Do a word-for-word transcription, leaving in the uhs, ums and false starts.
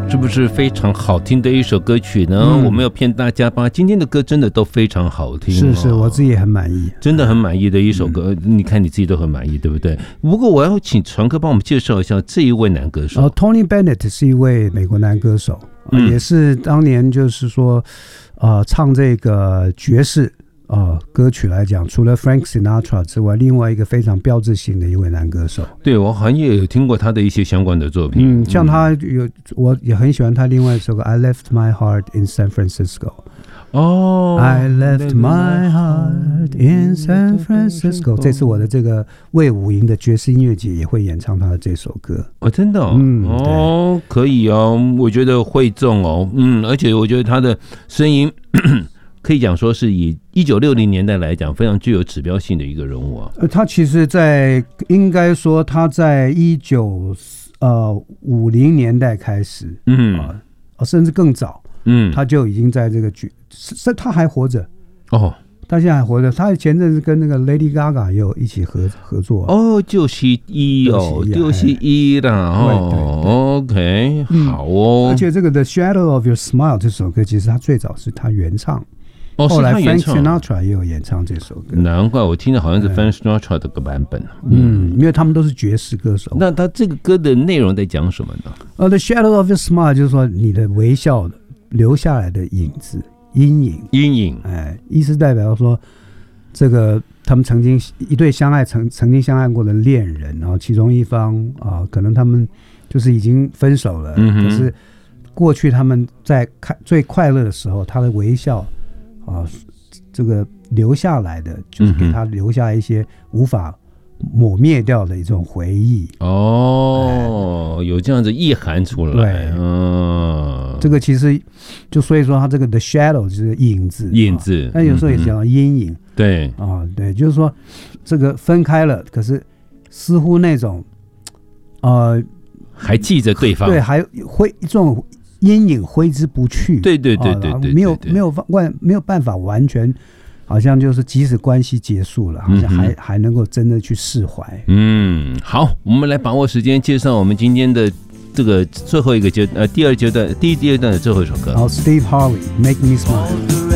是不是非常好听的一首歌曲呢？嗯、我没有骗大家吧，今天的歌真的都非常好听、哦， 是是，我自己也很满意， 真的很满意的一首歌。嗯、你看你自己都很满意，对不对？不过我要请传哥帮我们介绍一下这一位男歌手。 哦 ，Tony Bennett 是一位美国男歌手，嗯、也是当年就是说，呃，唱这个爵士。哦，歌曲来讲，除了 Frank Sinatra 之外，另外一个非常标志性的一位男歌手。 对，我好像也有听过他的一些相关的作品。 嗯，像他有，嗯、我也很喜欢他另外一首歌《I Left My Heart in San Francisco》。 哦 ，I left my heart in San Francisco。这次我的这个魏武营的爵士音乐节也会演唱他的这首歌。 哦，真的、哦， 嗯， 哦，可以哦，我觉得会中哦，嗯，而且我觉得他的声音。可以讲说是以一九六零年代来讲非常具有指标性的一个人物啊。 呃，他其实在应该说他在一九呃五零年代开始，嗯、呃，甚至更早，嗯，他就已经在这个剧，是他还活着哦，他现在还活着。他前阵子跟那个 Lady Gaga 也有一起合合作哦，就是一哦，就是一啦哦 ，OK， 好哦、 嗯。而且这个 The Shadow of Your Smile 这首歌，其实他最早是他原唱。 哦， 后来 Frank Sinatra 也有演唱这首歌， 难怪我听的好像是 Frank Sinatra 的个版本。 嗯，因为他们都是爵士歌手。 那他这个歌的内容在讲什么呢？ 呃 ，The Shadow of Your Smile 就是说你的微笑留下来的影子、阴影、 阴影。 哎，意思代表说，这个他们曾经一对相爱曾曾经相爱过的恋人，然后其中一方啊、呃，可能他们就是已经分手了，嗯、可是过去他们在最快乐的时候，他的微笑。啊，这个留下来的就是给他留下一些无法抹灭掉的一种回忆。 哦，哎、有这样子意涵出来。 对，嗯，这个其实就所以说他这个 the shadow 就是影子， 影子， 但有时候也讲到阴影。 对， 啊，对，就是说这个分开了，可是似乎那种呃还记着对方， 对，还会这种。阴影挥之不去， 对对对对 对, 对， 没有没有完没有办法完全，好像就是即使关系结束了，好像还、嗯、还能够真的去释怀。 嗯，好，我们来把握时间介绍我们今天的这个最后一个阶呃第二阶段第一第二段的最后一首歌。 好 ，Steve Harvey，Make Me Smile。